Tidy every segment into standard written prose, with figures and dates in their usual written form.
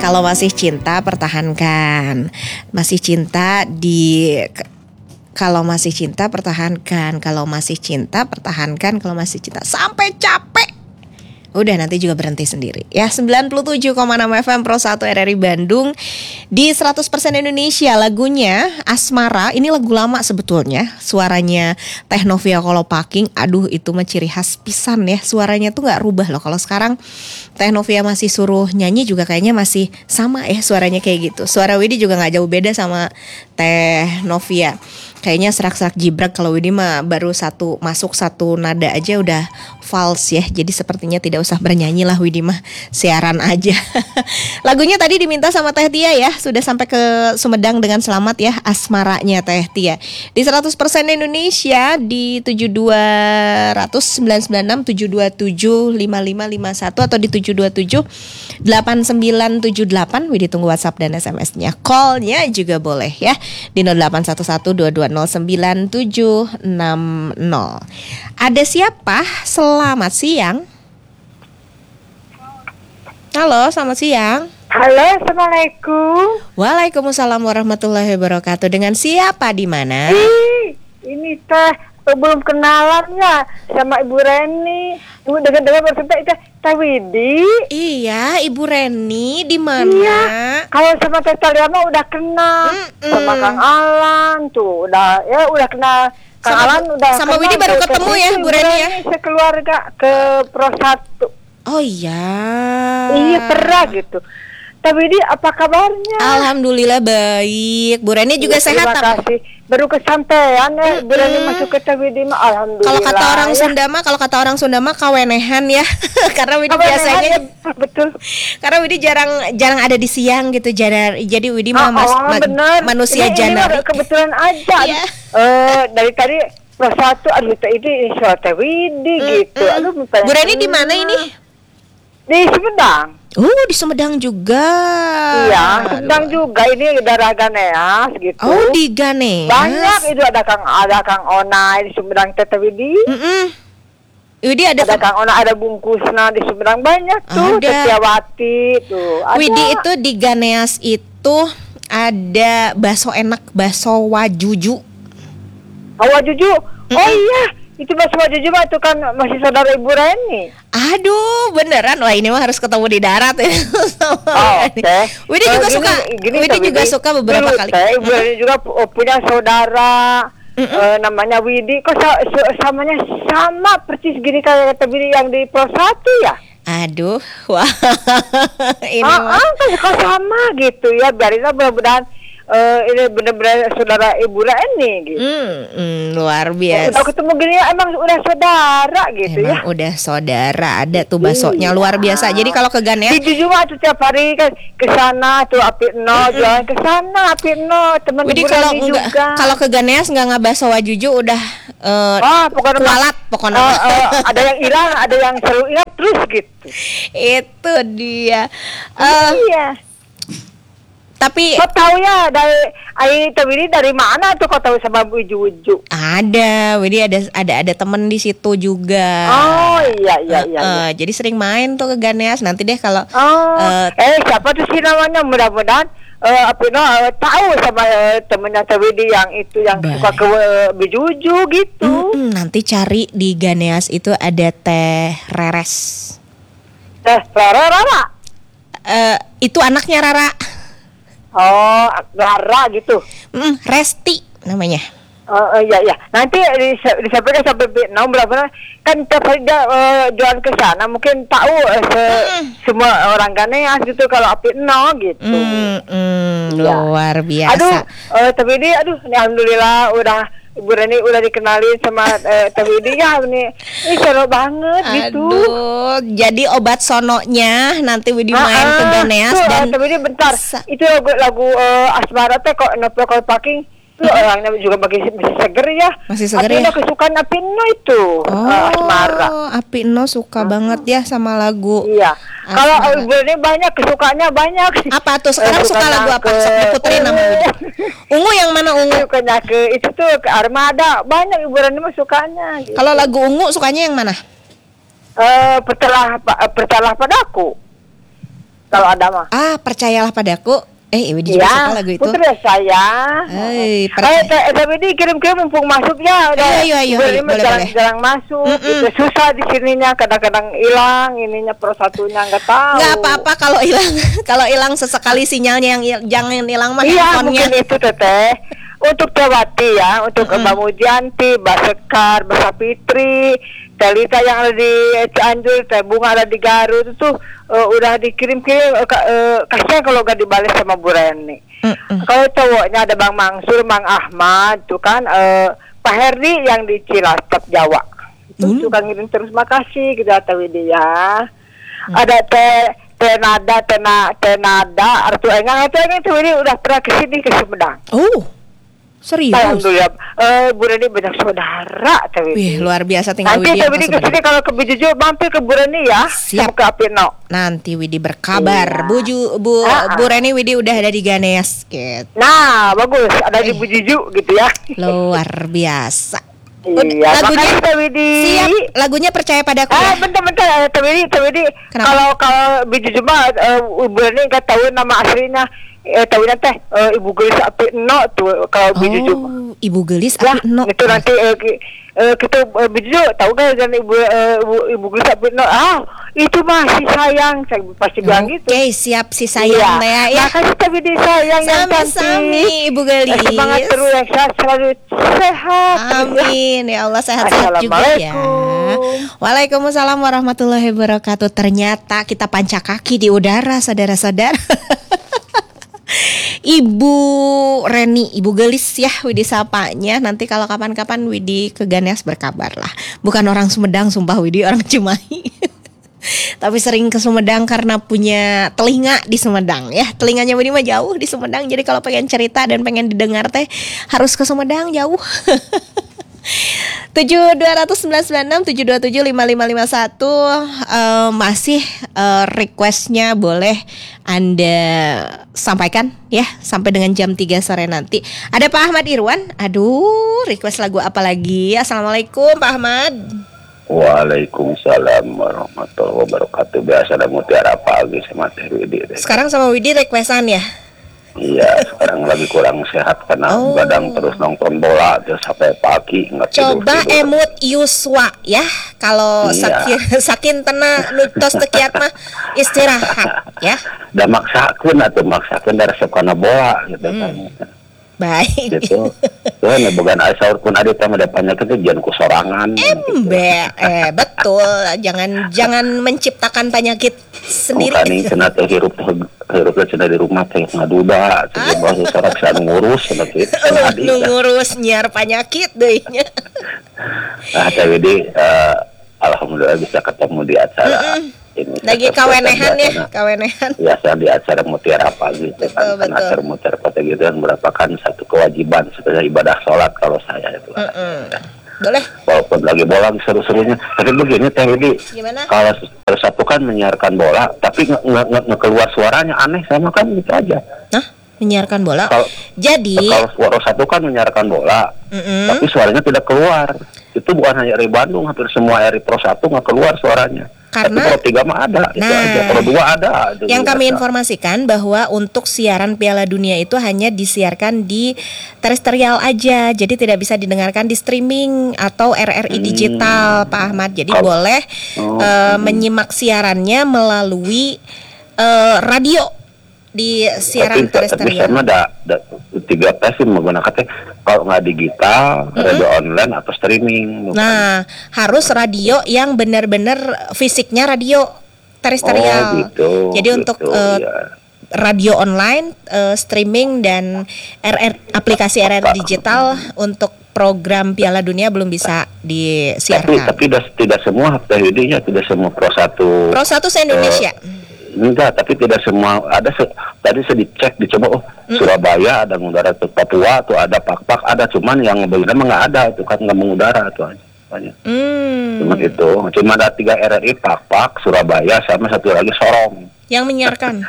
Kalau masih cinta pertahankan. Masih cinta kalau masih cinta pertahankan. Kalau masih cinta pertahankan. Kalau masih cinta sampai capek. Udah nanti juga berhenti sendiri. Ya 97,6 FM Pro 1 RRI Bandung. Di 100% Indonesia lagunya Asmara. Ini lagu lama sebetulnya. Suaranya Teh Novia Kolopaking. Aduh itu mah ciri khas pisan ya. Suaranya tuh gak rubah loh. Kalau sekarang Teh Novia masih suruh nyanyi juga kayaknya masih sama ya suaranya kayak gitu. Suara Widi juga gak jauh beda sama Teh Novia. Kayaknya serak-serak jibrak. Kalau Widi mah baru masuk satu nada aja udah false ya. Jadi sepertinya tidak usah bernyanyi lah Widi mah, siaran aja. Lagunya tadi diminta sama Teh Tia ya. Sudah sampai ke Sumedang dengan selamat ya, Asmaranya Teh Tia. Di 100% Indonesia di 7279697 atau di 7278978. Widi tunggu WhatsApp dan SMS-nya. Call-nya juga boleh ya di 0811220970. Ada siapa? Selamat siang. Halo, selamat siang. Halo, assalamualaikum. Waalaikumsalam warahmatullahi wabarakatuh. Dengan siapa di mana? Ini teh belum kenalan ya sama Ibu Reni. Ibu dengar maksudnya itu Teh Widi. Iya, Ibu Reni di mana? Iya. Kalau sama Teh Talia mah udah kenal. Sama Kang Alan tuh udah kenal. Kang Alan udah sama kenal. Widi baru ketemu ya, Bu Reni ya? Sekeluarga ke Pro 1. Oh iya. Iya pernah gitu. Tapi Widi apa kabarnya? Alhamdulillah baik. Bu Reni juga sehat. Terima kasih. Baru kesampaian ya Bu Reni masuk ke Teh Widi mah alhamdulillah. Kalau kata orang Sunda mah kawenehan ya. Karena Widi biasanya betul. Karena Widi jarang ada di siang gitu. Jadi Widi mah manusia janari. Ini kebetulan aja. Iya. Dari tadi Pro 1 aduh ini soal Teh Widi gitu. Aduh Bu Reni di mana ini? Di Sumedang. Di Sumedang juga. Iya, Sumedang juga. Ini daerah Ganeas gitu. Oh, di Ganeas. Banyak itu ada Kang Onai di Sumedang Teh Widi. Widi ada Kang Onai, ada Bungkusna di Sumedang banyak tuh. Setiawati tuh. Ada. Widi itu di Ganeas itu ada bakso enak, bakso Wajuju. Wajuju. Oh iya. Itu Mas Wajuju itu kan masih saudara Ibu Reni. Aduh, beneran. Wah, ini mah harus ketemu di darat ya. Okay. Widi juga suka beberapa kali. Ibu Reni juga punya saudara namanya Widi. Kok samanya sama persis gini kayak Widi yang di Pro 1 ya? Aduh, wah. Kok sama gitu ya. Biarinlah mudah-mudahan ini benar-benar saudara Ibu Reni gitu. Luar biasa. Udah ketemu gini ya emang udah saudara gitu emang ya. Udah saudara, ada tuh baksonya luar biasa. Jadi kalau ke Ganeas di juga tuh tiap hari kan ke sana tuh Apino jualan ke sana Apino teman Ibu Reni juga. Kalau ke Ganeas enggak bakso Wajuju udah kualat pokoknya. Ada yang hilang, ada yang selalu ingat terus gitu. Itu dia. Iya. Tapi kau tahu ya dari Widi dari mana tuh kau tahu sama Bu Uju? Ada, Widi ada temen di situ juga. Oh iya. Jadi sering main tuh ke Ganeas. Nanti deh kalau siapa tuh sih namanya mudah-mudahan tahu sama temennya Teh Widi yang itu yang suka ke Bu Uju gitu. Nanti cari di Ganeas itu ada Teh Reres. Rara. Itu anaknya Rara. Oh, Rara gitu. Resti namanya. Iya. Nanti disampaikan sampai berapa kan tiap hari dia jualan ke sana mungkin tahu semua orang Ganeas gitu kalau gitu. Luar biasa. Aduh, tapi ini alhamdulillah udah Ibu Reni udah dikenalin sama Teh Widi ya ini seru banget gitu. Aduh, jadi obat sononya nanti Widi main ke Ganeas dan Teh Widi bentar. Itu lagu Asmara teh kok Nopel Parking itu orangnya juga masih seger ya. Masih seger ya. Apino kesukaan Apino itu Asmara. Apino suka banget ya sama lagu. Iya. Kalau Ibu Reni banyak kesukaannya banyak. Apa tuh sekarang suka lagu apa? Sok diputerin nama Widi. Ungu yang mana Ungu? Sukanya itu tuh ke Armada. Banyak Ibu Reni mah sukanya. Gitu. Kalau lagu Ungu sukanya yang mana? Percayalah padaku. kalau ada mah. Percayalah padaku. Widi juga suka lagu itu. Putra saya. Tapi ini kirim-kirim mumpung masuk ya. Ayo, boleh. Jarang masuk. Itu susah di sininya, kadang-kadang hilang, ininya pro satunya nggak tahu. Nggak apa-apa kalau hilang sesekali sinyalnya yang jangan hilang mah handphonenya. Iya, mungkin itu Teteh. Untuk Tewati ya, untuk Mbak Mujanti, Mbak Sekar, Mbak Sapitri, Telita yang ada di Cianjur, Teh Bunga ada di Garut itu udah dikirim-kirim. Kasihan kalau gak dibalas sama Bu Reni. Kalau cowoknya ada Bang Mangsur, Bang Ahmad, tuh kan Pak Herdi yang di Cilacap Jawa. Itu suka ngirim terus, makasih kita Widi ya. Ada Tenada, Artu Engang itu Widi udah pernah kesini ke Sumedang. Serius? Alhamdulillah, Bu Reni banyak saudara. Wih, luar biasa tinggal Widi. Nanti Widi kesini kalau ke Bijuju mampir ke Bu Reni ya. Siap. Ke Apino. Nanti Widi berkabar. Bu Reni Widi udah ada di Ganes gitu. Nah, bagus. Ada di Bijuju gitu ya. Luar biasa. Iya, lagunya Widi. Siap. Lagunya Percaya Padaku. Bentar. Widi. Kalau Bijuju mah Bu Reni nggak tahu nama aslinya. Tahunya teh Ibu Gelis Api Eno tuh kalau Bijuju. Ibu Gelis Api Eno. Itu nanti kita Bijuju tahu kan dan Ibu Gelis Api Eno. Itu mah si sayang, saya pasti bilang gitu. Oke, siap si sayang ya. Makasih tapi di sayang yang cantik. Sami Ibu Gelis. Semangat terus yang selalu sehat. Amin ya Allah, sehat-sehat juga ya. Waalaikumsalam warahmatullahi wabarakatuh. Ternyata kita panca kaki di udara, saudara-saudara. Ibu Reni, Ibu Gelis ya Widi sapanya. Nanti kalau kapan-kapan Widi ke Ganes berkabar lah. Bukan orang Sumedang, sumpah Widi orang Cimahi. Tapi sering ke Sumedang karena punya telinga di Sumedang ya. Telinganya Widi mah jauh di Sumedang. Jadi kalau pengen cerita dan pengen didengar teh harus ke Sumedang jauh. 72996 7275551 masih requestnya boleh Anda sampaikan ya sampai dengan jam 3 sore nanti. Ada Pak Ahmad Irwan. Aduh, request lagu apa lagi? Assalamualaikum Pak Ahmad. Waalaikumsalam warahmatullahi wabarakatuh. Biasa ada mutiara pagi sama Teh Widi. Sekarang sama Widi requestan ya? Iya, sekarang lagi kurang sehat karena kadang terus nonton bola terus sampai pagi nggak tidur. Coba emut Yuswa ya, kalau sakin tena nutos tekiat mah istirahat ya. Dan maksakeun dari resep karena bola gitu kan. Baik. Gitu. Tuh bogan asaur pun ada teh ada penyakit itu jangan kusorangan. Betul, jangan menciptakan penyakit sendiri. Bukan ini cenah teh hirup cenah di rumah teh ngaduda, teh bahasa sorak sa ngurus gitu. Ngurus nyiar penyakit deui nya. Teh Widi alhamdulillah bisa ketemu di acara ini. Lagi kawenehan ya, kawenehan. Biasa di acara mutiara pagi gitu kan. Acara mutiara pagi gitu kan merupakan satu kewajiban sebenarnya ibadah sholat kalau saya itu. Boleh. Walaupun lagi bola seru-serunya. Tapi begini Teh Widi. Gimana? Kalau satu kan menyiarkan bola, tapi nggak keluar suaranya aneh sama kan gitu aja. Nah, menyiarkan bola. Kalau satu kan menyiarkan bola, tapi suaranya tidak keluar. Itu bukan hanya dari Bandung, hampir semua RI Pro 1 nggak keluar suaranya. Karena Pro 3 mah ada, itu aja. Pro 2 ada. Yang kami informasikan bahwa untuk siaran Piala Dunia itu hanya disiarkan di terestrial aja, jadi tidak bisa didengarkan di streaming atau RRI digital, Pak Ahmad. Jadi boleh menyimak siarannya melalui radio di siaran terestrial. Tapi ada 3 tes menggunakan kalau nggak digital, radio online atau streaming. Nah, harus radio yang benar-benar fisiknya radio terestrial. Jadi untuk radio online, streaming dan aplikasi RR digital untuk program Piala Dunia belum bisa disiarkan. Tapi tidak semua HPD-nya, tidak semua Pro 1. Pro 1 se-Indonesia. Enggak, tapi tidak semua ada. Tadi saya dicek, dicoba Surabaya ada mengudara, tuh Papua tuh ada Pak ada, cuman yang benar nggak ada, itu kan nggak mengudara tuh aja. Cuma itu, cuma ada 3 RRI Pak Surabaya sama satu lagi Sorong yang menyiarkan.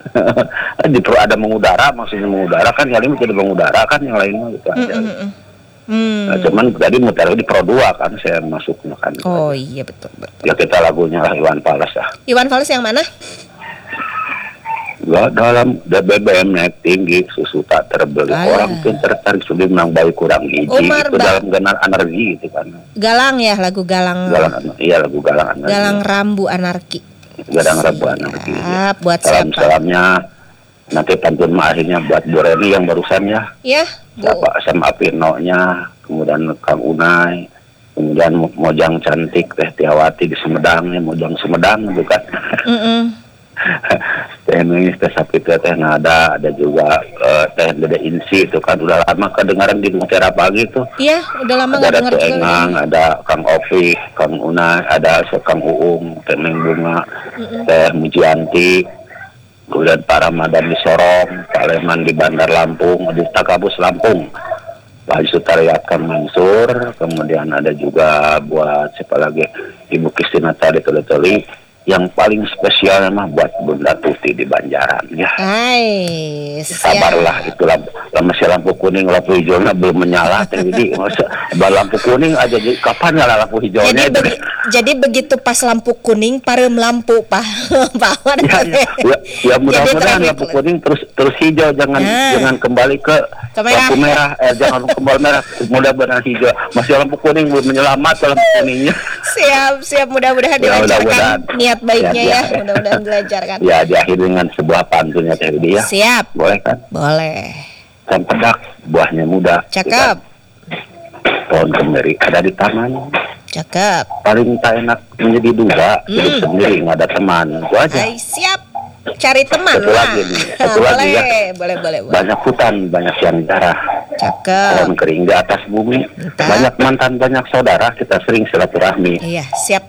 Ada mengudara, maksudnya mengudara kan yang lain tidak mengudara kan yang lainnya gitu aja. Nah, cuman tadi muter di Pro 2 kan saya masuknya kan. Oh iya betul. Ya kita lagunya lah Iwan Fals ya. Iwan Fals yang mana? dalam BBM naik tinggi, susu tak terbeli. Orang pun tertarik sudah menang bayi kurang gizi. Itu dalam galang anarki itu kan. Galang ya, lagu Galang. Iya, lagu Galang anarki. Galang Rambu Anarki. Galang Rambu Anarki. Ya. Buat salamnya nanti pantun akhirnya buat Bu Reni yang barusan ya. Iya. Sama Apino-nya, kemudian Kang Unai, kemudian Mojang Cantik Teh Tiawati di Sumedang, Mojang Sumedang bukan. Teh Nangis, Teh Sapitra, Teh Nada, ada juga Teh Dede Insi itu kan udah lama kedengaran di Mutiara Pagi tuh. Iya, udah lama nggak dengar juga. Ada Engang, ada Kang Ovi, Kang Unai, ada Kang Uung, Teh Neng Bunga, Teh Mujianti, kemudian Pak Ramadan di Sorong, Pak Leman di Bandar Lampung, di Takabus Lampung, Pak Haji Sutariat Kang Mansur, kemudian ada juga buat siapa lagi, Ibu Kristina tadi Teli, yang paling spesial mah buat Bunda Tuti di Banjaran ya. Sabarlah itu masih lampu kuning, lampu hijaunya belum menyala. Jadi lampu kuning aja, kapan nyala lampu hijaunya? Jadi begitu pas lampu kuning, parem lampu Pak. Ya mudah-mudahan lampu kuning terus hijau, jangan kembali ke lampu merah. Jangan kembali merah, mudah-mudahan hijau. Masih lampu kuning belum menyelamat lampu kuningnya. Siap, mudah-mudahan dilancarkan niat baiknya ya. Mudah-mudahan dilancarkan. Ya, diakhiri dengan sebuah pantunnya Teh Widi ya. Siap. Boleh kan? Boleh. Cempedak, buahnya muda. Cakep. Pohon kemiri ada di taman. Cakep. Paling tak enak menjadi duda, hidup sendiri nggak ada teman. Itu aja. Siap. Cari teman satu lah. Satu lagi ya. Boleh. Banyak hutan, banyak yang darah. Cakep. Pohon kering di atas bumi. Banyak mantan, banyak saudara. Kita sering silaturahmi. Iya, siap.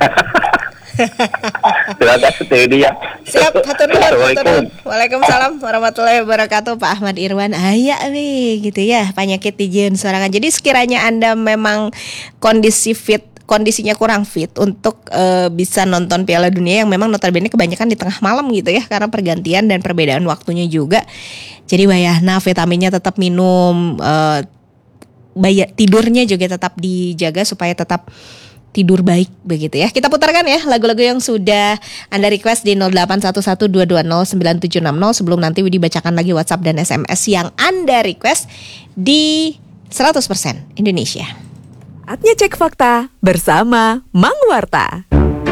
Terima kasih ya. Siap, hatur. Waalaikumsalam warahmatullahi wabarakatuh. Pak Ahmad Irwan, gitu ya, penyakit dijieun sorangan. Jadi sekiranya Anda memang kondisinya kurang fit untuk bisa nonton Piala Dunia yang memang notabene kebanyakan di tengah malam gitu ya, karena pergantian dan perbedaan waktunya juga. Jadi wayahna vitaminnya tetap minum, tidurnya juga tetap dijaga supaya tetap tidur baik begitu ya. Kita putarkan ya lagu-lagu yang sudah Anda request di 081122097760 sebelum nanti Widi bacakan lagi WhatsApp dan SMS yang Anda request di 100% Indonesia. Saatnya cek fakta bersama Mang Warta.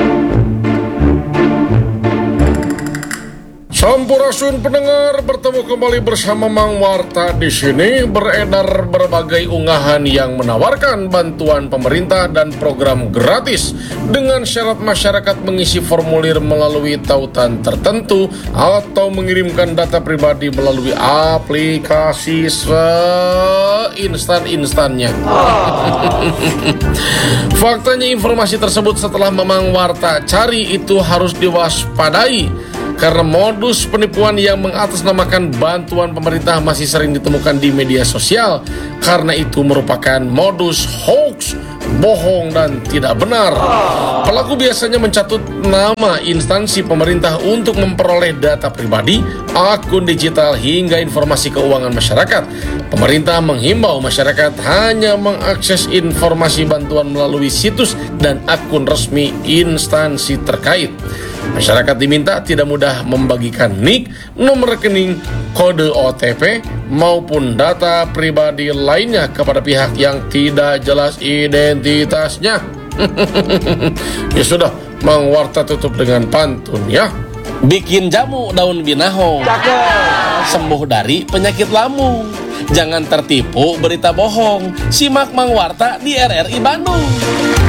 Sampurasun pendengar, bertemu kembali bersama Mang Warta. Di sini beredar berbagai unggahan yang menawarkan bantuan pemerintah dan program gratis dengan syarat masyarakat mengisi formulir melalui tautan tertentu atau mengirimkan data pribadi melalui aplikasi seinstan-instannya. Faktanya informasi tersebut setelah Mang Warta cari itu harus diwaspadai karena modus penipuan yang mengatasnamakan bantuan pemerintah masih sering ditemukan di media sosial. Karena itu merupakan modus hoax, bohong dan tidak benar. Pelaku biasanya mencatut nama instansi pemerintah untuk memperoleh data pribadi, akun digital hingga informasi keuangan masyarakat. Pemerintah menghimbau masyarakat hanya mengakses informasi bantuan melalui situs dan akun resmi instansi terkait. Masyarakat diminta tidak mudah membagikan NIK, nomor rekening, kode OTP, maupun data pribadi lainnya kepada pihak yang tidak jelas identitasnya. Ya sudah, Mang Warta tutup dengan pantun ya. Bikin jamu daun binaho, sembuh dari penyakit lambung. Jangan tertipu berita bohong. Simak Mang Warta di RRI Bandung.